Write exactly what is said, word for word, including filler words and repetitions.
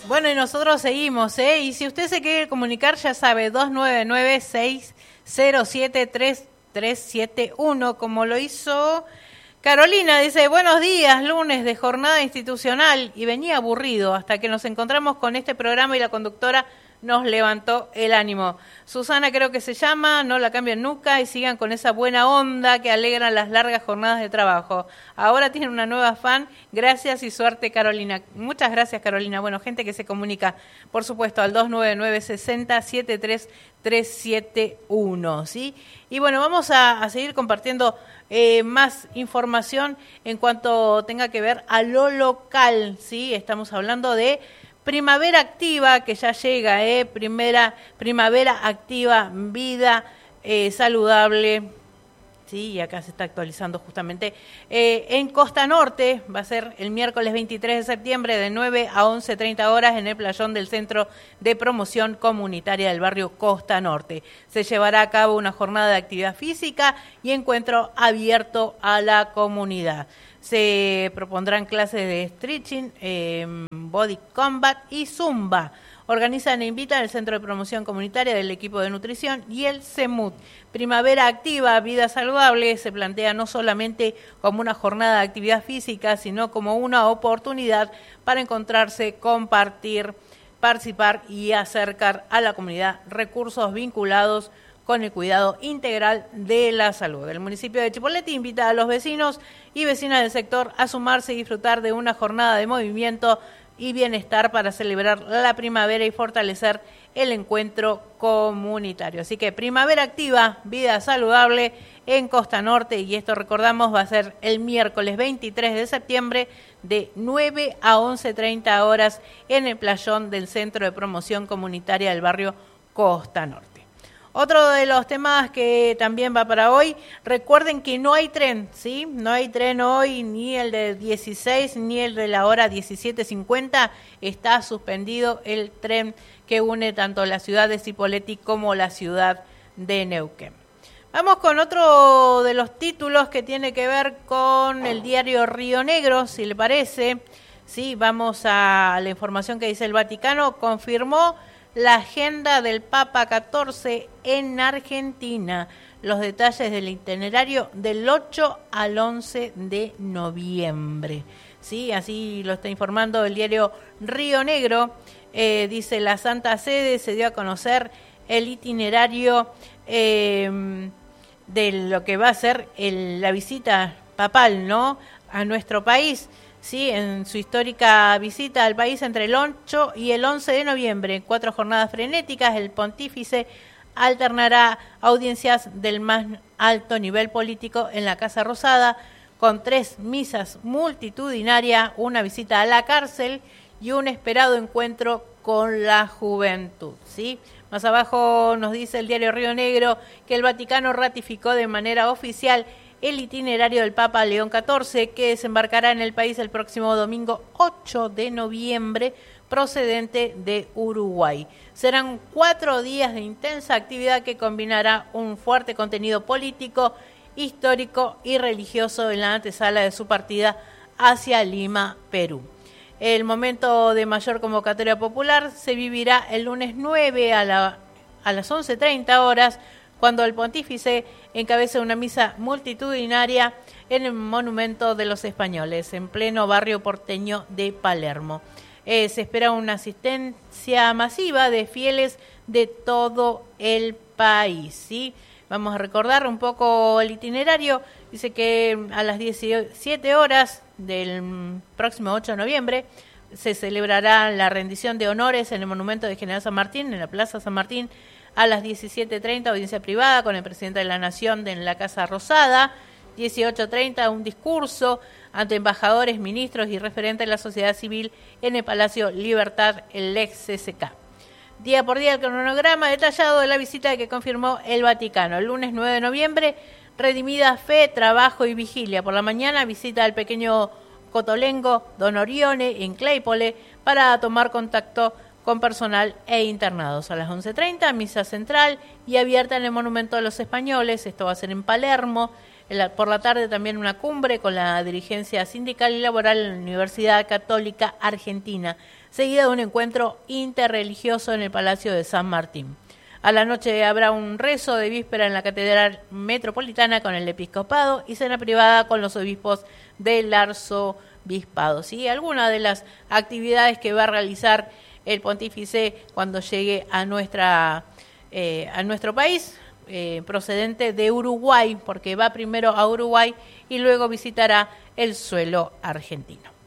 Bueno, y nosotros seguimos, ¿eh? Y si usted se quiere comunicar, ya sabe, dos nueve nueve, seis cero siete, tres tres siete uno, como lo hizo Carolina. Dice, buenos días, lunes de jornada institucional, y venía aburrido hasta que nos encontramos con este programa y la conductora nos levantó el ánimo. Susana creo que se llama, no la cambien nunca y sigan con esa buena onda que alegran las largas jornadas de trabajo. Ahora tienen una nueva fan, gracias y suerte Carolina. Muchas gracias Carolina. Bueno, gente que se comunica, por supuesto, al dos nueve nueve, sesenta, setenta y tres, trescientos setenta y uno, ¿sí? Y bueno, vamos a, a seguir compartiendo eh, más información en cuanto tenga que ver a lo local, ¿sí? Estamos hablando de Primavera Activa, que ya llega, ¿eh? Primera, Primavera Activa, vida eh, saludable, sí, y acá se está actualizando justamente. Eh, en Costa Norte va a ser el miércoles veintitrés de septiembre de nueve a once treinta horas en el playón del Centro de Promoción Comunitaria del barrio Costa Norte. Se llevará a cabo una jornada de actividad física y encuentro abierto a la comunidad. Se propondrán clases de stretching, eh, body combat y zumba. Organizan e invitan el Centro de Promoción Comunitaria del Equipo de Nutrición y el CEMUT. Primavera Activa, Vida Saludable, se plantea no solamente como una jornada de actividad física, sino como una oportunidad para encontrarse, compartir, participar y acercar a la comunidad recursos vinculados con el cuidado integral de la salud. El municipio de Chipoleti invita a los vecinos y vecinas del sector a sumarse y disfrutar de una jornada de movimiento y bienestar para celebrar la primavera y fortalecer el encuentro comunitario. Así que Primavera Activa, Vida Saludable en Costa Norte, y esto recordamos va a ser el miércoles veintitrés de septiembre de nueve a once treinta horas en el playón del Centro de Promoción Comunitaria del barrio Costa Norte. Otro de los temas que también va para hoy, recuerden que no hay tren, ¿sí? No hay tren hoy, ni el de dieciséis, ni el de la hora diecisiete cincuenta. Está suspendido el tren que une tanto la ciudad de Cipolletti como la ciudad de Neuquén. Vamos con otro de los títulos que tiene que ver con el diario Río Negro, si le parece. Sí, vamos a la información que dice el Vaticano. Confirmó la agenda del Papa catorce en Argentina. Los detalles del itinerario del ocho al once de noviembre. Sí, así lo está informando el diario Río Negro. Eh, dice, la Santa Sede se dio a conocer el itinerario eh, de lo que va a ser el, la visita papal, ¿no?, a nuestro país. Sí, en su histórica visita al país entre el ocho y el once de noviembre, en cuatro jornadas frenéticas, el pontífice alternará audiencias del más alto nivel político en la Casa Rosada, con tres misas multitudinarias, una visita a la cárcel y un esperado encuentro con la juventud. ¿Sí? Más abajo nos dice el diario Río Negro que el Vaticano ratificó de manera oficial el itinerario del Papa León catorce, que desembarcará en el país el próximo domingo ocho de noviembre, procedente de Uruguay. Serán cuatro días de intensa actividad que combinará un fuerte contenido político, histórico y religioso en la antesala de su partida hacia Lima, Perú. El momento de mayor convocatoria popular se vivirá el lunes nueve a, la, a las once treinta horas, cuando el pontífice encabece una misa multitudinaria en el Monumento de los Españoles, en pleno barrio porteño de Palermo. Eh, se espera una asistencia masiva de fieles de todo el país, ¿sí? Vamos a recordar un poco el itinerario. Dice que a las diecisiete horas del próximo ocho de noviembre se celebrará la rendición de honores en el Monumento de General San Martín, en la Plaza San Martín. A las diecisiete treinta, audiencia privada con el presidente de la Nación en la Casa Rosada. dieciocho treinta, un discurso ante embajadores, ministros y referentes de la sociedad civil en el Palacio Libertad, el ex C C K. Día por día el cronograma detallado de la visita que confirmó el Vaticano. El lunes nueve de noviembre, redimida fe, trabajo y vigilia. Por la mañana, visita al pequeño Cotolengo, Don Orione, en Claypole, para tomar contacto con personal e internados. A las once treinta, misa central y abierta en el Monumento de los Españoles. Esto va a ser en Palermo. Por la tarde también una cumbre con la dirigencia sindical y laboral en la Universidad Católica Argentina, seguida de un encuentro interreligioso en el Palacio de San Martín. A la noche habrá un rezo de víspera en la Catedral Metropolitana con el Episcopado y cena privada con los obispos del Arzobispado. ¿Sí? Algunas de las actividades que va a realizar el pontífice cuando llegue a, nuestra, eh, a nuestro país. Eh, procedente de Uruguay, porque va primero a Uruguay y luego visitará el suelo argentino.